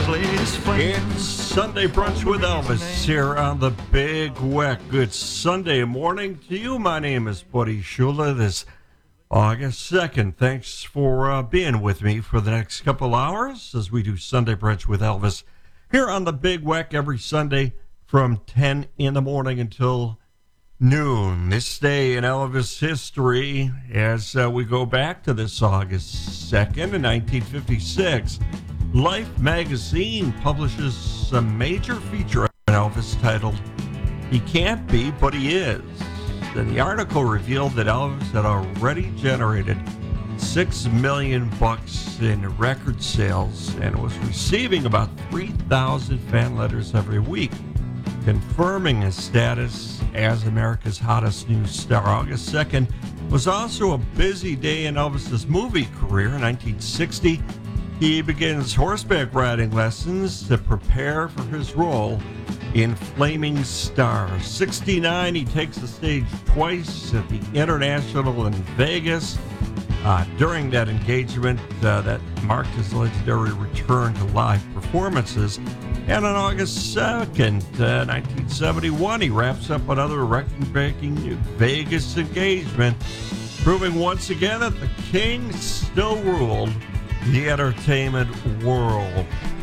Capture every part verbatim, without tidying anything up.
It's Sunday Brunch with Elvis here on the Big Weck. Good Sunday morning to you. My name is Buddy Shula. This August second. Thanks for uh, being with me for the next couple hours as we do Sunday Brunch with Elvis here on the Big Weck every Sunday from ten in the morning until noon. This day in Elvis history as uh, we go back to this August second in nineteen fifty-six. Life magazine publishes a major feature on Elvis titled, He Can't Be, But He Is. And the article revealed that Elvis had already generated six million bucks in record sales and was receiving about three thousand fan letters every week, confirming his status as America's hottest new star. August second was also a busy day in Elvis's movie career. In nineteen sixty, he begins horseback riding lessons to prepare for his role in Flaming Star. sixty-nine, he takes the stage twice at the International in Vegas. Uh, during that engagement uh, that marked his legendary return to live performances. And on August second, uh, nineteen seventy-one, he wraps up another record-breaking Vegas engagement, proving once again that the king still ruled the entertainment world.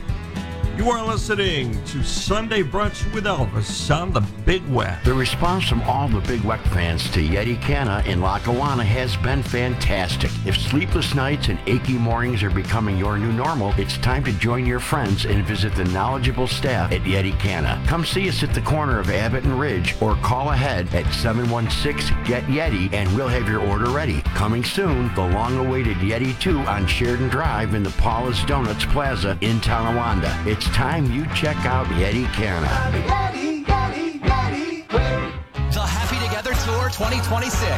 You are listening to Sunday Brunch with Elvis on the Big Weck. The response from all the Big Weck fans to Yeti Canna in Lackawanna has been fantastic. If sleepless nights and achy mornings are becoming your new normal, it's time to join your friends and visit the knowledgeable staff at Yeti Canna. Come see us at the corner of Abbott and Ridge or call ahead at seven one six, get Yeti and we'll have your order ready. Coming soon, the long-awaited Yeti two on Sheridan Drive in the Paula's Donuts Plaza in Tonawanda. It's time you check out Yeti Canna. Yeti, Yeti, Yeti, The Happy Together Tour twenty twenty-six.